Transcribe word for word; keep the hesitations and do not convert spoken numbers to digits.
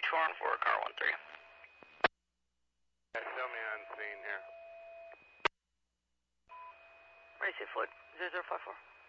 four on four, car one three. Yeah, show me on scene here. Racy Floyd, zero zero five four.